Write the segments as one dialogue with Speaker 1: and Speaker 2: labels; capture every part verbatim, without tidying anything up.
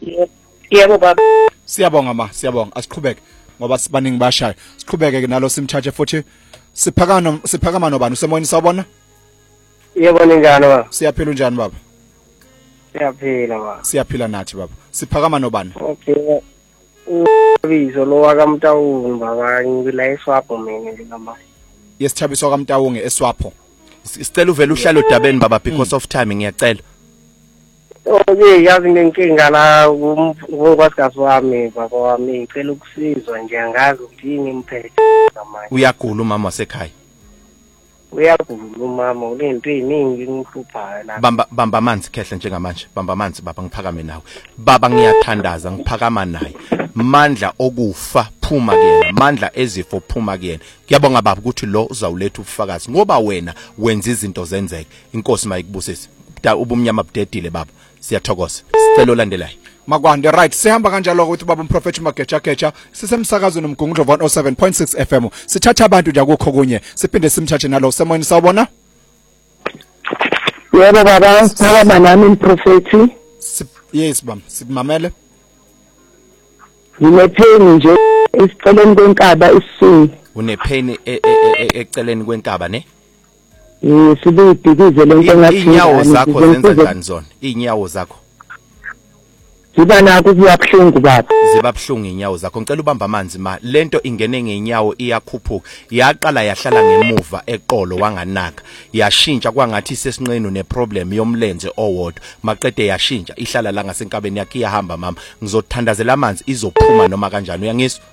Speaker 1: Yebo baba.
Speaker 2: Siyabonga ma, siyabonga. Asiqhubeke ngoba sibaningi bashaya. Siqhubeke ke nalo simthathe futhi siphakama siphakama nobani usemoyeni sawubona?
Speaker 1: Yebo ninjani baba?
Speaker 2: Siyaphila unjani baba?
Speaker 1: Siyaphila baba.
Speaker 2: Siyaphila nathi baba. Siphakama nobani?
Speaker 1: Okay. Ubizo lo wakamtawuni baba ngila eSwapho mina ngama.
Speaker 2: Yesithabiso kaMtawunge eSwapho.
Speaker 3: Sicela uvela uhlalo odabeni baba because of time ngiyacela.
Speaker 1: Okay, yazi nginenkinga la ngokwasikasi wami baba wami ngicela ukusizwa nje angazi ukuthi yini imphethe ngamanje.
Speaker 3: Uyagula umama wasekhaya.
Speaker 1: Uyagula umama unento eziningi ngimhluphayo la.
Speaker 3: Bamba bamba amanzi khehle njengamanje. Bamba amanzi baba ngiphakame nawe. Baba ngiyathandaza ngiphakama naye. Mandla okufa phuma kuyena, mandla ezifo phuma kuyena. Ngiyabonga baba ukuthi lo uzawuletha ubufakazi ngoba wena wenza izinto zenzeke. Inkosi mayikubusise. Ubumnyama budedile baba. Siyathokoza. Sicela olandelayo.
Speaker 2: Makwande right sihamba kanjalo ukuthi baba umprofeti Mageja Geja sisemsakazo nomgungundlo one oh seven point six F M sithatha abantu nje akukho kunye siphinde simthathe nalo semoyeni sawubona.
Speaker 4: Yebo baba sithaba nami umprofeti.
Speaker 2: Yes bam simamele.
Speaker 4: Nginepheni nje esiceleni kwenkaba isini.
Speaker 3: Unepheni eceleni kwenkaba ne?
Speaker 4: Eh sibidikize lento ngathi
Speaker 3: inyawo zakho zenza kanjani zona? Inyawo zakho
Speaker 4: ziba nakho kuyabhlungu baba.
Speaker 3: Ziba bhlungu inyawo zakho. Ngicela ubamba amanzi ma. Lento ingene ngenyawo iyakhuphuka. Yaqala yahlala ngemuva eqolo wanganaka. Yashintsha kwangathi sesinqeni neproblem yomlenze owodwa. Maqede yashintsha ihlala la ngasenkabeni yakhe iyahamba mama. Ngizothandazela amanzi izophuma noma kanjani uyangizwa?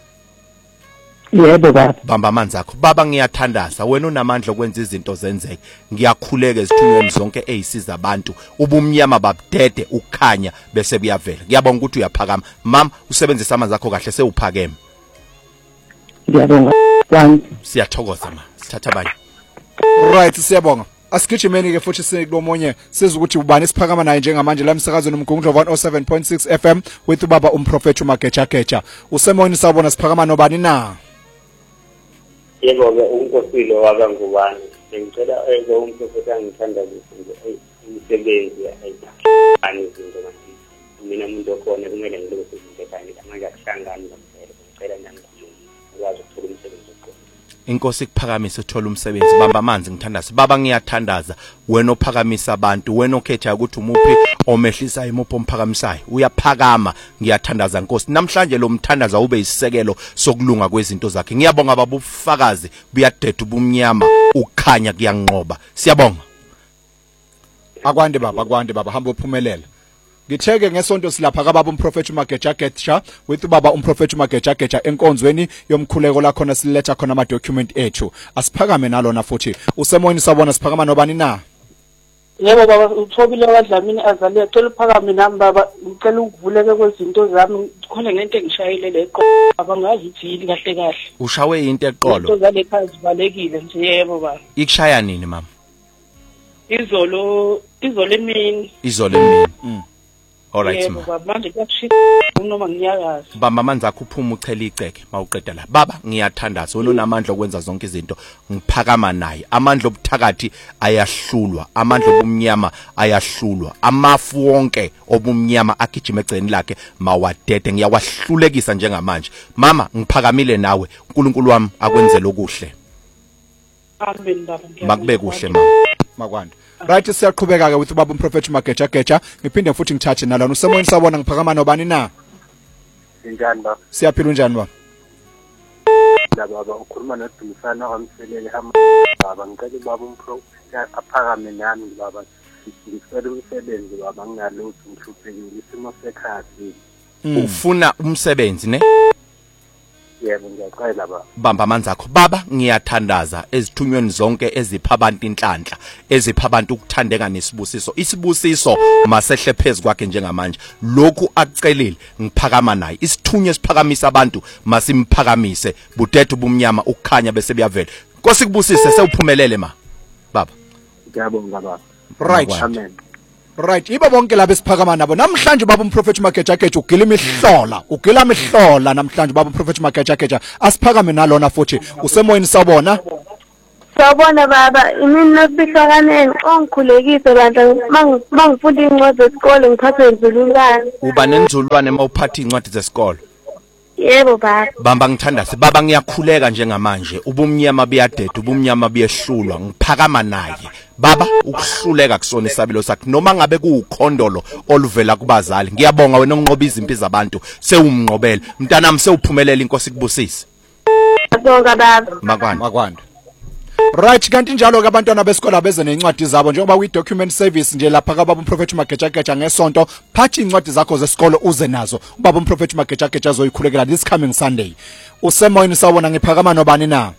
Speaker 4: Yebo baba.
Speaker 3: Bamba amanzi akho. Baba ngiyathandaza wena unamandla okwenza izinto zenzeke. Ngiyakhuleka ezithunyweni zonke ezisiza abantu. Ubumnyama babudede ukukhanya bese buyavela. Ngiyabonga ukuthi uyaphakama. Mama usebenzisa amanzi akho kahle sewuphakeme.
Speaker 4: Ngiyabonga kwami.
Speaker 3: Siyathokoza ma. Sithatha abanye.
Speaker 2: Right siyabonga. Asigijimeni ke futhi sikulomonye siza ukuthi ubani siphakama naye njengamanje la emsakazo nomgungundlo one oh seven point six F M with ubaba umprofeti Mageja Geja. Usemoyeni sawubona siphakama nobani na?
Speaker 5: Yebo ke unkosilo waka ngubani ngicela eze umprofeti angithanda ukuthi umsebenzi ayithani izinto manje mina umuntu okhona kumele ngilokho izinto kanje manje akuhlangani ngempela ngicela nami ukwazi ukuthola umsebenzi okhona.
Speaker 3: Inkosi kuphakamise uthola umsebenzi bamba amanzi ngithandaza baba ngiyathandaza wena ophakamisa abantu wena okhetha ukuthi umuphi omehlisa imuphi omphakamisayo uyaphakama ngiyathandaza Nkosi namhlanje lo mthandaza ube isisekelo sokulunga kwezinto zakhe ngiyabonga baba ubufakazi buyadeda ubumnyama ukukhanya kuyanqoba siyabonga.
Speaker 2: Akwande baba akwande baba hamba uphumelela. Ngitheke ngesonto silapha kababa umprofeti Mageja Geja with ubaba umprofeti Mageja Geja enkonzweni yomkhuleko la khona siletha khona ama document ethu asiphakame nalona futhi usemoyeni sawubona siphakama nobani na?
Speaker 6: Yebo baba uthobile kaDlamini azali yacela uphakame nami baba ngicela ukuvuleke kwezinto zami khona ngento engishayile leqo baba ngazi ukuthi yini kahle kahle.
Speaker 3: Ushawe into eqolo.
Speaker 6: Into zale phansi balekile nje yebo baba.
Speaker 3: Ikushaya nini mama?
Speaker 6: Izolo izolo emini.
Speaker 3: Izolo emini. Mm. Alright ma.
Speaker 6: Baba manje kuyashisa noma ngiyakazi.
Speaker 3: Bamba amanzi akho uphuma uchela iceke mawuqeda la. Baba ngiyathandaza wena unamandla okwenza zonke izinto ngiphakama naye. Amandla obuthakathi ayahlulwa, amandla obumnyama ayahlulwa. Amafu wonke obumnyama agijima egceni lakhe mawadede ngiyawahlulekisa njengamanje. Mama ngiphakamile nawe. uNkulunkulu wami akwenzele okuhle.
Speaker 6: Amen baba.
Speaker 3: Makube kuhle mama.
Speaker 2: Makwande. Right siyaqhubeka ke with ubaba umprofeti Mageja Geja ngiphinde futhi ngithathe nalona usemoyeni sawubona ngiphakama nobani na?
Speaker 1: Njani baba?
Speaker 2: Siyaphila unjani baba?
Speaker 1: La baba ukhuluma noDumisana wamselele hamba baba ngicela baba umprofeti aphakame nami baba ngicela umsebenzi baba nginalutho ngihluphekile isimo sekhaya.
Speaker 3: Ufuna umsebenzi ne?
Speaker 1: Yebo ngiyaqala baba.
Speaker 3: Bamba amanzi akho baba ngiyathandaza ezithunyweni zonke ezipha abantu inhlanhla ezipha abantu ukuthandeka nesibusiso isibusiso masehle phezulu kwakhe njengamanje lokhu akucelile ngiphakama naye isithunywe siphakamisa abantu masimphakamise budethe ubumnyama ukukhanya bese buyavela Nkosi kubusise sewuphumelele ma baba.
Speaker 1: Ngiyabonga baba.
Speaker 2: Right.
Speaker 1: Amen.
Speaker 2: Right iba bonke laba esiphakama nabo namhlanje baba umprofeti Mageja Geja ugila imihlola ugila imihlola namhlanje baba umprofeti Mageja Geja asiphakame nalona futhi usemoyeni sawubona
Speaker 7: Sawubona baba, imini nosifihlakane ongikhulekise bandla mangifunda incwadi zesikole ngiphathe nzululwane.
Speaker 3: Uba nenzululwane mawuphatha incwadi zesikole.
Speaker 7: Yebo baba.
Speaker 3: Bamba ngithandase baba ngiyakhuleka njengamanje ubumnyama buyadeda ubumnyama buyehlulwa ngiphakama naye baba ukuhluleka kusona isabelo sakhe noma ngabe kuukhondolo oluvela kubazali ngiyabonga wena onqoba izimpi zabantu sewumnqobele mntanami sewuphumelela inkosi kubusise.
Speaker 7: Ngiyabonga baba.
Speaker 3: Makwanda
Speaker 2: makwanda right kanti njalo ke abantwana besikole beze nencwadi zabo njengoba uyi document service nje lapha kababa uMprophet Magejageja ngesonto phathi incwadi zakho zesikole uze nazo ubaba uMprophet Magejageja azoyikhulekela this coming Sunday. Usemoyeni sawona ngiphakama nobani na?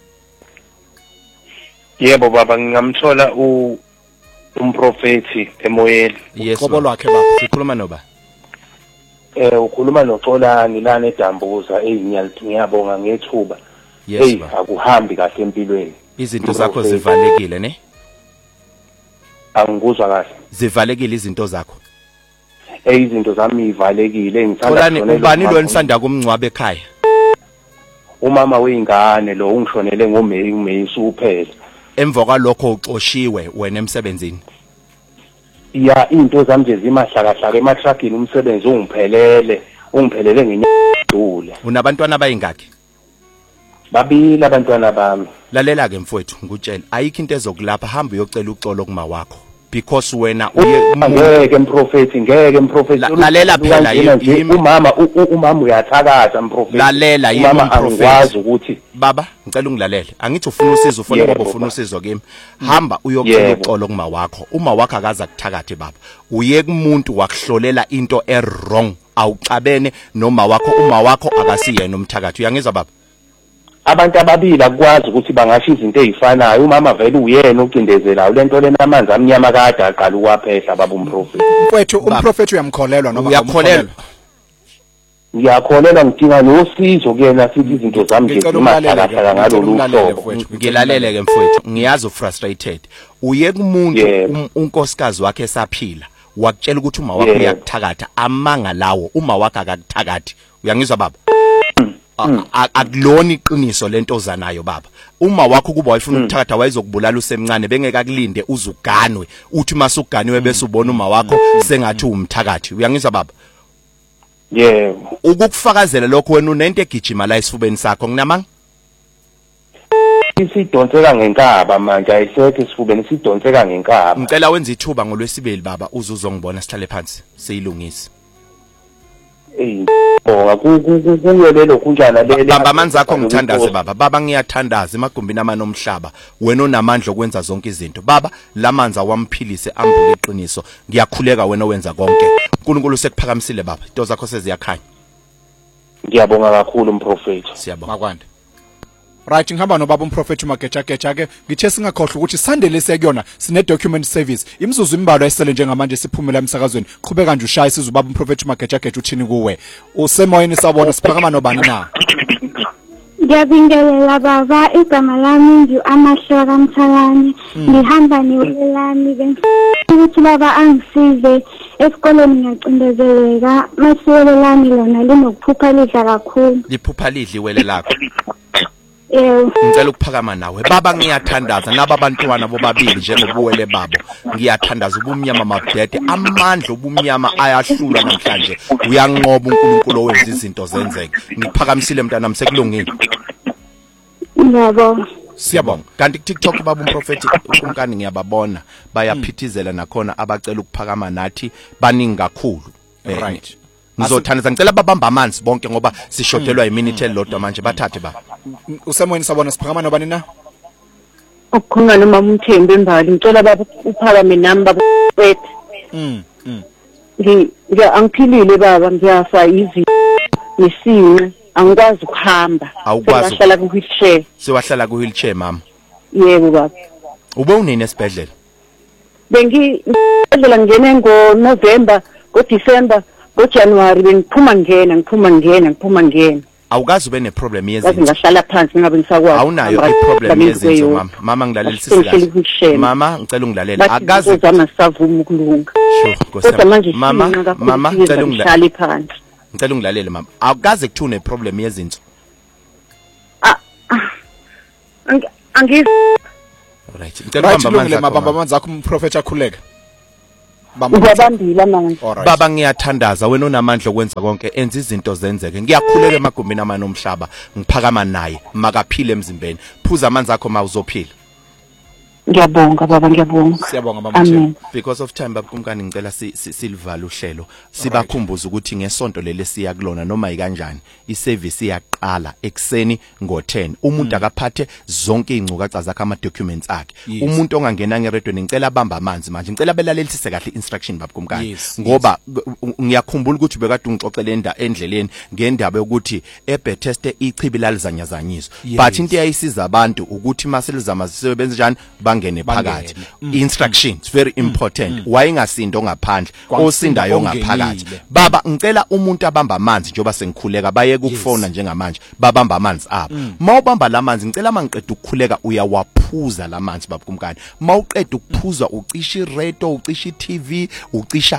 Speaker 8: Yebo baba ngingamthola u umprofeti emoyeni.
Speaker 3: Yes qobo lwakhe baba sikhuluma noba.
Speaker 8: Eh ukhuluma noXolani lana eDambuza ezinyalithi ngiyabonga ngethuba.
Speaker 3: Yes
Speaker 8: baba. Akuhambi kahle empilweni.
Speaker 3: Izinto zakho zivalekile ne?
Speaker 8: Angikuzwa kahle.
Speaker 3: Zivalekile izinto zakho.
Speaker 8: Eh izinto zami ivalekile ngithanda
Speaker 3: Xolani ubani lo nisanda kumncwabe ekhaya?
Speaker 8: Umama weingane lo ungishonele ngoMeyi uMeyi uphela.
Speaker 3: Emva kwalokho uxoshiwe wena emsebenzini.
Speaker 8: Ya into zami nje zimahlakahlaka ematragini umsebenzi ungiphelele ungiphelele ngenyadule.
Speaker 3: Unabantwana abayingaki?
Speaker 8: Babili abantwana bami.
Speaker 3: Lalela ke mfowethu ngikutshela ayikho into ezokulapha hamba uyocela uxolo kuma wakho because wena uye
Speaker 8: ngeke mprofeti ngeke mprofeti
Speaker 3: lalela phela
Speaker 8: umama umama uyathakaza mprofeti
Speaker 3: lalela yimi
Speaker 8: mprofeti ukuthi
Speaker 3: baba ngicela ungilalele angithi ufuna usizo ufuna ngoba ufuna usizo kimi hamba uyocela uxolo kuma wakho uma wakho akaza kuthakathe baba uye kumuntu wakuhlolela into e-wrong awucabene noma wakho uma wakho akasiyena umthakathi uyangizwa baba.
Speaker 8: Abantu ababili akwazi ukuthi bangasho izinto ezifanayo umama vele uyena ocindezelayo lento lena amanzi amnyama kade aqala ukwaphehla baba umprofeti.
Speaker 2: Mfowethu umprofeti uyamkholelwa noma
Speaker 3: uyakholelwa?
Speaker 8: Ngiyakholelwa ngidinga nosizo kuyena sithi izinto zami nje zimahlakahlaka ngalolu hlobo.
Speaker 3: Ngilalele ke mfowethu ngiyazi ufrustrated uye kumuntu unkosikazi wakhe esaphila wakutshela ukuthi uma wakho uyakuthakatha amanga lawo uma wakho akakuthakathi uyangizwa baba. Akulona iqiniso lento zanayo baba uma wakho kuba wayifuna ukuthakatha wayezokubulala usemncane bengeka kulinde uzuganwe uthi masuganiwe bese ubona uma wakho sengathi umthakathi uyangizwa baba.
Speaker 8: Yebo
Speaker 3: ukukufakazela lokho wena unento egijima la esifubeni sakho nginamanga
Speaker 8: isidonseka ngenkaba manje ayisekho esifubeni sidonseka ngenkaba.
Speaker 3: Ngicela wenza ithuba ngolwesibili baba uzuzongibona sihlale phansi siyilungise.
Speaker 8: Eh bonga kuyelelo kunjana lele
Speaker 3: baba amanzi akho ngithandaze baba baba ngiyathandaza emagumbini amanomhlaba wena onamandla okwenza zonke izinto baba lamanzi awamphilise ambule iqiniso ngiyakhuleka wena owenza konke uNkulunkulu sekuphakamisile baba into zakho seziyakhanya.
Speaker 8: Ngiyabonga kakhulu umprofeti.
Speaker 3: Siyabonga
Speaker 2: makwanda. Right ngihamba nobaba uMprophet Magejageja ke ngithe singakhohlwa ukuthi Sunday lesekuyona sine document service imzuzu imbalwa esele njengamanje siphumela emsakazweni qhubeka nje ushaya sizwe ubaba uMprophet Magejageja uthini kuwe usemoyeni sabona siphakama nobani na?
Speaker 7: Ngiyabingelela baba igama lami nje amahlwa kaMthalane ngihamba niwelani ukuthi baba angisize esikoleni ngiyacindezeleka masiwelelani lona linokuphupha lidla kakhulu
Speaker 3: liphupha lidli wele lakho.
Speaker 7: Eh
Speaker 3: ngicela ukuphakama nawe baba ngiyathandaza naba bantwana bobabili njengobuwele babo ngiyathandaza ubumnyama mabhede amandla ubumnyama ayahlulwa namhlanje uyanqoba uNkulunkulu owenza izinto zenzeke ngiphakamisile mntanami sekulungile.
Speaker 7: Yebo
Speaker 3: siyabonga kanti ku TikTok baba uMprofeti unkani ngiyababona bayaphithizela nakhona abacela ukuphakama nathi baningi kakhulu.
Speaker 2: Right
Speaker 3: ngizothandaza ngicela babamba amanzi bonke ngoba sishodelwa iminute elodwa manje bathathe baba.
Speaker 2: Usemoyeni sabona siphakama nobani na?
Speaker 4: Ukukhuluma noma umthembu embali ngicela baba uphakame nami baba wethu.
Speaker 2: Mm. Mm.
Speaker 4: Ngi angiphilile baba ngiyafa izi nisiwe angikwazi ukuhamba.
Speaker 3: Awukwazi
Speaker 4: ukuhlala ku wheelchair.
Speaker 3: Sewahlala ku wheelchair mama.
Speaker 4: Yebo baba.
Speaker 3: Ube unini esibhedlela?
Speaker 4: Bengi esibhedlela ngene ngo November ngo December ngo January bengiphuma ngena ngiphuma ngena ngiphuma ngena.
Speaker 3: Awukazi ube ne problem yezinto.
Speaker 4: Ngathi ngahlala phansi ngabe ngisakwazi.
Speaker 3: Awunayo i problem yezinto mama. Mama ngilalelisa kahle. Mama ngicela ungilalela. Akazi
Speaker 4: uzama savuma ukulunga.
Speaker 3: Sure, Nkosi. Mama mama ngicela ungilalela
Speaker 4: phansi.
Speaker 3: Ngicela ungilalele mama. Awukazi kuthune problem yezinto.
Speaker 4: Ah. Angizi
Speaker 3: Right.
Speaker 2: Right, kulungile mabamba amanzi akho umprofeti akhuleka.
Speaker 4: Ngiyabambila manje.
Speaker 3: Baba ngiyathandaza wena onamandla okwenza konke enza izinto zenzeke. Ngiyakhuleka emagumbini amanye omhlaba ngiphakama naye makaphile emzimbeni. Phuza amanzi akho mawuzophila.
Speaker 4: Ngiyabonga baba ngiyabonga.
Speaker 2: Siyabonga mama.
Speaker 3: Because of time babukumkani ngicela silivala uhlelo. Sibakhumbuza ukuthi ngesonto leli siya kulona noma ikanjani iservice iyaqala ekseni ngo ten. Umuntu akaphathe zonke ingcukaca zakhe ama documents akhe. Umuntu ongangena ngeredio ngicela bamba amanzi manje. Ngicela belalelisise kahle instruction babukumkani ngoba ngiyakhumbula ukuthi bekade ungixoxela enda endleleni ngendaba yokuthi eBethesda ichibi lalizanyazanyiso. But into eyisiza abantu ukuthi maselizama sisebenze njani bangene phakathi. Instructions very important. Wayengasindo ngaphandle osindayo ngaphakathi. Baba ngicela umuntu abamba amanzi njoba sengikhuleka baye ukufona njengamanje babamba amanzi apha. Mawubamba lamanzi ngicela mangiqeda ukukhuleka uyawaphuza lamanzi babukumkani. Mawuqeda ukuphuza ucisha ireto ucisha iTV ucisha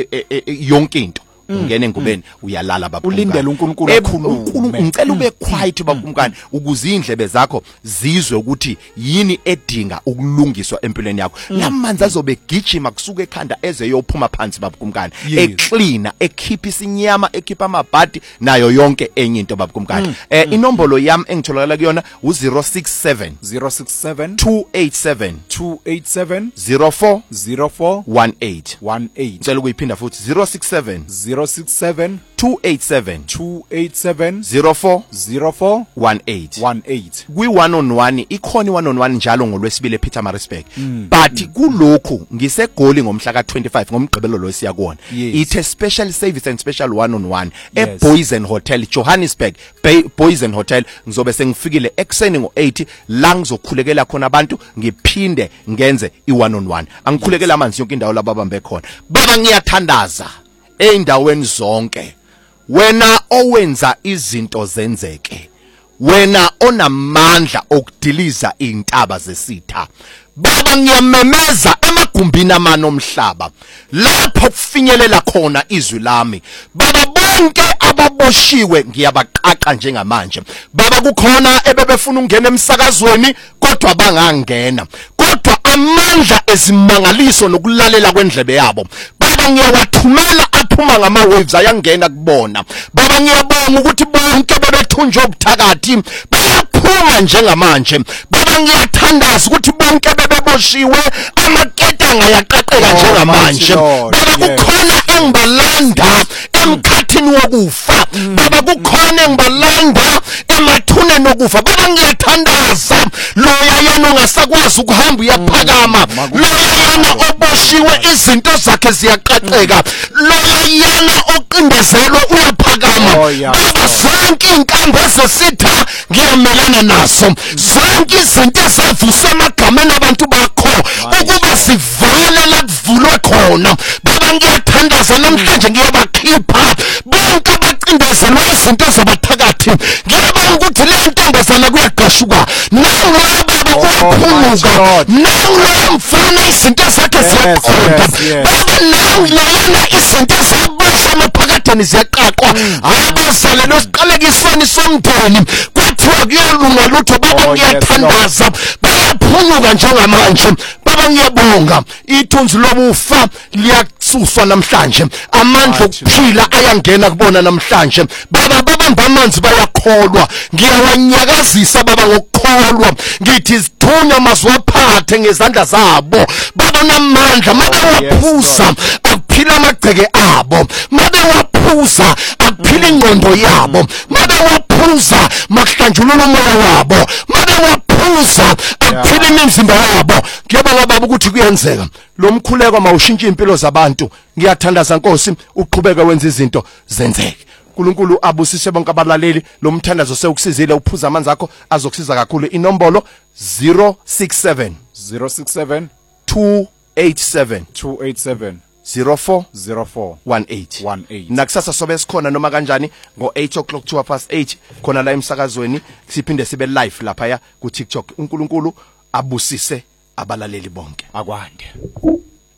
Speaker 3: yonke into. Ungene ngubeni uyalala babukumkani.
Speaker 2: Ulindele uNkulunkulu akhulume.
Speaker 3: Ngicela ube quiet babukumkani ukuze indlebe zakho zizwe ukuthi yini edinga ukulungiswa empilweni yakho. Lamanzi azobe gijima kusuka ekhanda eze yophuma phansi babukumkani. Eclean, ekhipha isinyama, ekhipha amabhadi nayo yonke enye into babukumkani. Eh inombolo yami engitholakala kuyona u zero six seven
Speaker 2: zero six seven
Speaker 3: two eight seven
Speaker 2: two eight seven
Speaker 3: zero four
Speaker 2: zero four
Speaker 3: one eight
Speaker 2: one eight.
Speaker 3: Ngicela ukuyiphinda futhi zero six seven
Speaker 2: zero six seven
Speaker 3: two eight seven
Speaker 2: two eight seven
Speaker 3: zero four
Speaker 2: zero four
Speaker 3: one eight
Speaker 2: one eight.
Speaker 3: Kwi one on one ikhona one on one njalo ngolwesibili ePietermaritzburg. But kulokhu ngisegoli ngomhla ka twenty-five ngomgqibelo lo siya kuona. It's a special service and special one on one e Boys and Hotel Johannesburg. Boys and Hotel ngizobe sengifikile ekseni ngo eight la ngizokhulekela khona abantu ngiphinde ngenze i one on one. Angikhulekela amanzi yonke indawo lababambe khona. Baba ngiyathandaza eindaweni zonke wena owenza izinto zenzeke wena onamandla okudiliza intaba zesitha. Baba ngiyamemeza emagumbini amano omhlaba lapho kufinyelela khona izwi lami. Baba bonke ababoshiwe ngiyabaqaqa njengamanje. Baba kukhona ebebefuna ungena emsakazweni kodwa bangangena. Kodwa amandla ezimangaliso nokulalela kwendlebe yabo baba ngiyawathumela aphuma ngama waves ayangena kubona. Baba ngiyabonga ukuthi bonke bebethunjwa ubuthakathi bayaphuma njengamanje. Baba ngiyathandaza ukuthi bonke bebeboshiwe amaketanga yaqaqeka njengamanje. Baba kukhona engibalanda emkhathini wokufa. Baba kukhona engibalanda emathuneni wokufa. Baba ngiyathandaza loya yena ongasakwazi ukuhamba uyaphakama. Loya yena oboshiwe izinto zakhe ziyaqaqeka. Loya yena oqindezelwe uyaphakama. Baba zonke inkambo zesitha ngiyamelana nazo. Zonke izinto ezavuswa emagameni abantu bakho ukuba sivale la kuvulwe khona. Baba ngiyathandaza namhlanje ngiyabakhipha bonke abaqindezelwe izinto zabathakathi. Ngiyabona ukuthi le ntombazana kuyaqashuka. Nangu baba uyaphumuka. Nangu mfana izinto zakhe ziyaqonda. Baba nangu lana izinto zabasha amaphakatheni ziyaqaqwa. Abazalelwe siqalekisweni somndeni kwathiwa kuyalunga lutho. Baba ngiyathandaza bayaphumuka njengamanje. Baba ngiyabonga ithunzi lobufa liyasuswa namhlanje. Amandla okuphila ayangena kubona namhlanje. Baba babamba amanzi bayakholwa. Ngiyawanyakazisa baba ngokukholwa. Ngithi izithunywa mazwaphathe ngezandla zabo. Baba namandla mabawaphuza akuphila amagceke abo. Mabawaphuza akuphila ingqondo yabo. Mabawaphuza makuhlanjulula umoya wabo. Mabawaphuza akuphila imizimba yabo. Ngiyabonga baba ukuthi kuyenzeka. Lo mkhuleko mawushintsha impilo zabantu. Ngiyathandaza Nkosi uqhubeke wenza izinto zenzeke. uNkulunkulu abusise bonke abalaleli. Lo mthandazo sewukusizile uphuza amanzi akho azokusiza kakhulu. Inombolo zero six seven
Speaker 2: zero six seven
Speaker 3: two eight seven
Speaker 2: two eight seven
Speaker 3: zero four
Speaker 2: zero four
Speaker 3: one eight
Speaker 2: one eight.
Speaker 3: Nakusasa sobe sikhona noma kanjani ngo eight o'clock to past eight khona la emsakazweni siphinde sibe live lapha ya ku TikTok. uNkulunkulu abusise abalaleli bonke.
Speaker 2: Akwande.